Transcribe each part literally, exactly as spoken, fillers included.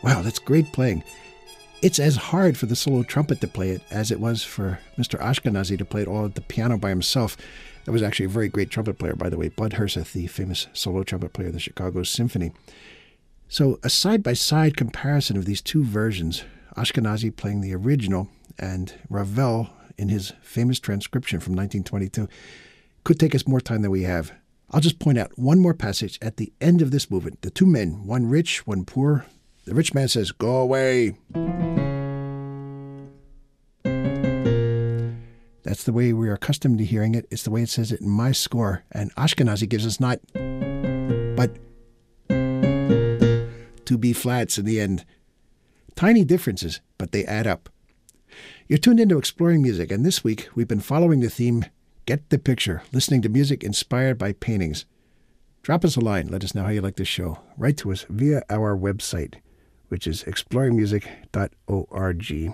Wow, that's great playing. It's as hard for the solo trumpet to play it as it was for Mister Ashkenazy to play it all at the piano by himself. That was actually a very great trumpet player, by the way, Bud Herseth, the famous solo trumpet player of the Chicago Symphony. So a side-by-side comparison of these two versions, Ashkenazy playing the original and Ravel in his famous transcription from nineteen twenty-two, could take us more time than we have. I'll just point out one more passage at the end of this movement. The two men, one rich, one poor. The rich man says, "Go away." That's the way we are accustomed to hearing it. It's the way it says it in my score. And Ashkenazy gives us not, but two B flats in the end. Tiny differences, but they add up. You're tuned into Exploring Music, and this week we've been following the theme, Get the Picture, listening to music inspired by paintings. Drop us a line. Let us know how you like this show. Write to us via our website, which is exploring music dot org.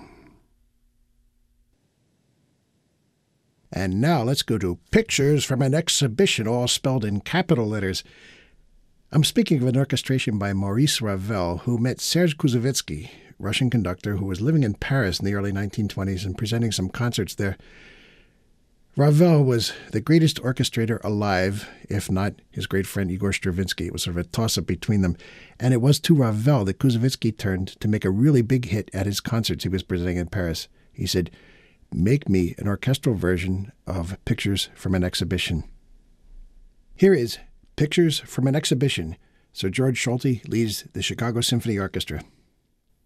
And now let's go to Pictures from an Exhibition, all spelled in capital letters. I'm speaking of an orchestration by Maurice Ravel, who met Serge Koussevitzky, Russian conductor who was living in Paris in the early nineteen twenties and presenting some concerts there. Ravel was the greatest orchestrator alive, if not his great friend Igor Stravinsky. It was sort of a toss-up between them. And it was to Ravel that Koussevitzky turned to make a really big hit at his concerts he was presenting in Paris. He said, "Make me an orchestral version of Pictures from an Exhibition." Here is Pictures from an Exhibition. Sir George Solti leads the Chicago Symphony Orchestra.